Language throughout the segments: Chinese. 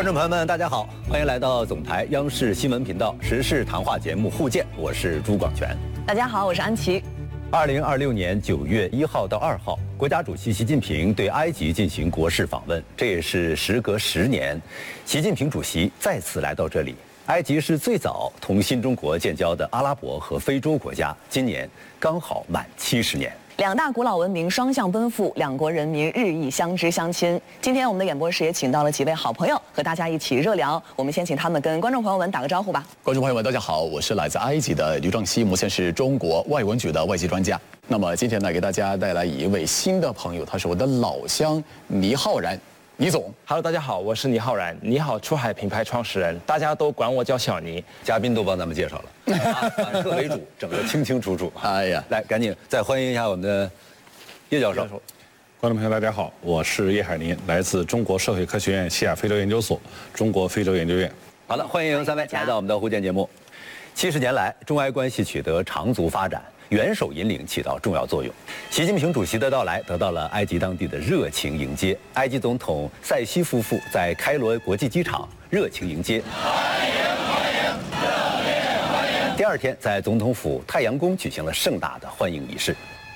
观众朋友们，大家好，欢迎来到总台央视新闻频道时事谈话节目《互鉴》，我是朱广权。 大家好，我是安琪。 2026年9月1号到2号，国家主席习近平对埃及进行国事访问，这也是时隔10年，习近平主席再次来到这里。埃及是最早同新中国建交的阿拉伯和非洲国家，今年刚好满70年。 两大古老文明双向奔赴，两国人民日益相知相亲。今天我们的演播室也请到了几位好朋友，和大家一起热聊。我们先请他们跟观众朋友们打个招呼吧。 观众朋友们，大家好，我是来自埃及的刘壮熙，目前是中国外文局的外籍专家。那么今天呢，给大家带来一位新的朋友，他是我的老乡倪浩然。倪总 ，Hello， 大家好，我是倪浩然，你好出海品牌创始人，大家都管我叫小倪。 嘉宾都帮咱们介绍了，反客为主，整得清清楚楚。 哎呀， 来，赶紧再欢迎一下我们的叶教授。 观众朋友，大家好，我是叶海林，来自中国社会科学院西亚非洲研究所、中国非洲研究院。 好的，欢迎三位来到我们的互鉴节目。70年来，中埃关系取得长足发展，元首引领起到重要作用。习近平主席的到来得到了埃及当地的热情迎接。埃及总统塞西夫妇在开罗国际机场热情迎接。欢迎欢迎，热烈欢迎。第二天，在总统府太阳宫举行了盛大的欢迎仪式。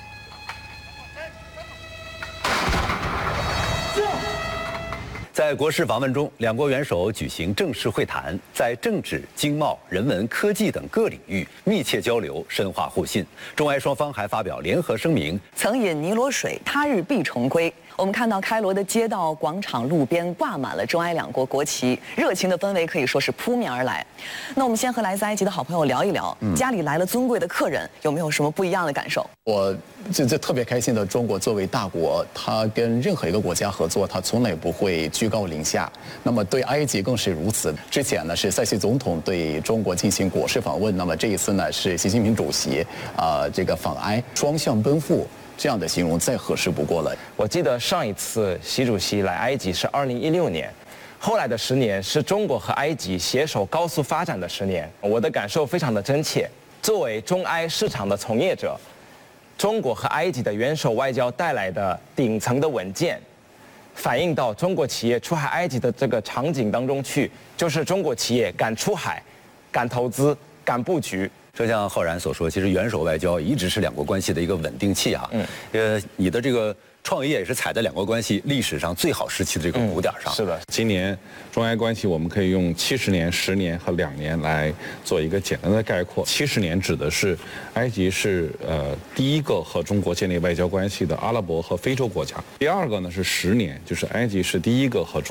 在国事访问中，两国元首举行正式会谈，在政治、经贸、人文、科技等各领域密切交流，深化互信。中埃双方还发表联合声明： 曾饮尼罗水，他日必重归。我们看到开罗的街道、广场、路边挂满了中埃两国国旗，热情的氛围可以说是扑面而来。那我们先和来自埃及的好朋友聊一聊，家里来了尊贵的客人，有没有什么不一样的感受？ 我这特别开心的，中国作为大国，它跟任何一个国家合作，它从来不会居高临下。那么对埃及更是如此。之前呢是塞西总统对中国进行国事访问，那么这一次呢是习近平主席这个访埃，双向奔赴。这样的形容再合适不过了。 我记得上一次习主席来埃及是2016年，后来的10年是中国和埃及携手高速发展的10年。我的感受非常的真切。作为中埃市场的从业者，中国和埃及的元首外交带来的顶层的稳健，反映到中国企业出海埃及的这个场景当中去，就是中国企业敢出海、敢投资、敢布局。 正像浩然所说，其实元首外交一直是两国关系的一个稳定器啊。你的这个创业也是踩在两国关系历史上最好时期的这个鼓点上。 是的， 今年中埃关系我们可以用70年、10年和2年来做一个简单的概括。70年指的是埃及是第一个和中国建立外交关系的阿拉伯和非洲国家。第二个呢是10年，就是埃及是第一个和